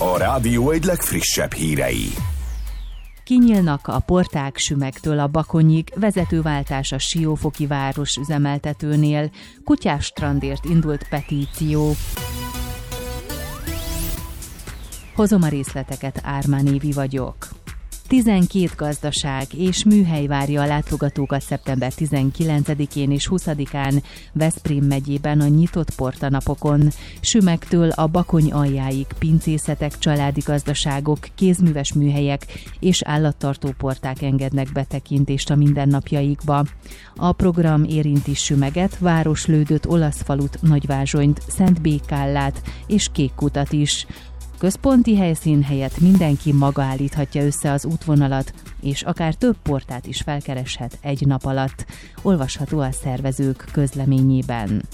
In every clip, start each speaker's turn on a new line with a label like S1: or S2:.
S1: A rádió egy legfrissebb hírei.
S2: Kinyílnak a porták Sümegtől a Bakonyig, vezetőváltás a Siófoki város üzemeltetőnél, Kutyás strandért indult petíció. Hozom a részleteket, Ármán Évi vagyok. 12 gazdaság és műhely várja a látogatókat szeptember 19-én és 20-án Veszprém megyében a nyitott portanapokon. Sümegtől a Bakony aljáig pincészetek, családi gazdaságok, kézműves műhelyek és állattartó porták engednek betekintést a mindennapjaikba. A program érinti Sümeget, Városlődöt, Olaszfalut, Nagyvázsonyt, Szentbékállát és Kékkutat is. Központi helyszín helyett mindenki maga állíthatja össze az útvonalat, és akár több portát is felkereshet egy nap alatt. Olvasható a szervezők közleményében.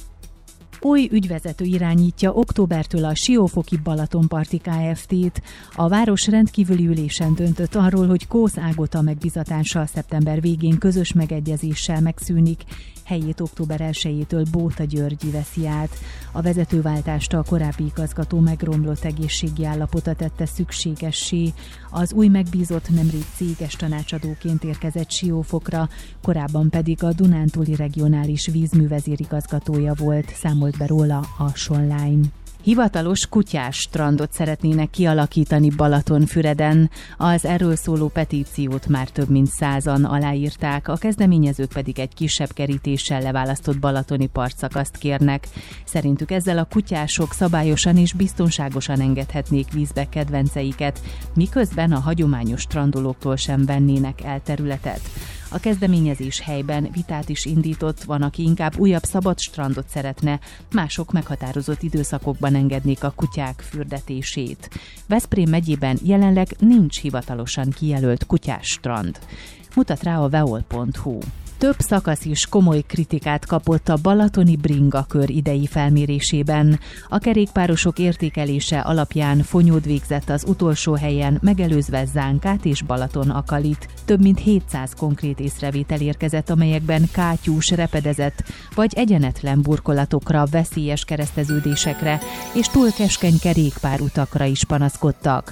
S2: Új ügyvezető irányítja októbertől a Siófoki Balatonparti Kft-t. A város rendkívüli ülésen döntött arról, hogy Kósz Ágota megbizatása szeptember végén közös megegyezéssel megszűnik, helyét október 1-től Bóta Györgyi veszi át. A vezetőváltást a korábbi igazgató megromlott egészségi állapota tette szükségessé. Az új megbízott nemrég céges tanácsadóként érkezett Siófokra, korábban pedig a Dunántúli regionális vízművezérigazgatója volt, számolt be róla a Sonline. Hivatalos kutyás strandot szeretnének kialakítani Balatonfüreden. Az erről szóló petíciót már több mint 100-an aláírták, a kezdeményezők pedig egy kisebb kerítéssel leválasztott balatoni partszakaszt kérnek. Szerintük ezzel a kutyások szabályosan és biztonságosan engedhetnék vízbe kedvenceiket, miközben a hagyományos strandolóktól sem vennének el területet. A kezdeményezés helyben vitát is indított, van, aki inkább újabb szabad strandot szeretne, mások meghatározott időszakokban engednék a kutyák fürdetését. Veszprém megyében jelenleg nincs hivatalosan kijelölt kutyás strand. Mutat rá a veol.hu. Több szakasz is komoly kritikát kapott a balatoni bringakör idei felmérésében. A kerékpárosok értékelése alapján Fonyód végzett az utolsó helyen, megelőzve Zánkát és Balatonakalit. Több mint 700 konkrét észrevétel érkezett, amelyekben kátyús, repedezett vagy egyenetlen burkolatokra, veszélyes kereszteződésekre és túl keskeny kerékpárutakra is panaszkodtak.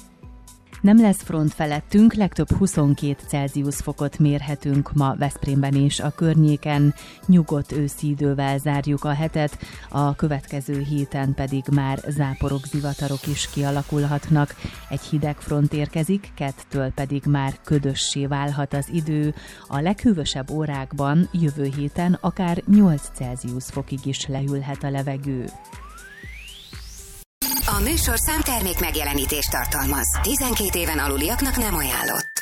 S2: Nem lesz front felettünk, legtöbb 22 Celsius fokot mérhetünk ma Veszprémben és a környéken. Nyugodt őszi idővel zárjuk a hetet, a következő héten pedig már záporok, zivatarok is kialakulhatnak. Egy hideg front érkezik, kettől pedig már ködössé válhat az idő. A leghűvösebb órákban jövő héten akár 8 Celsius fokig is lehűlhet a levegő.
S3: A műsorszám termék megjelenítést tartalmaz. 12 éven aluliaknak nem ajánlott.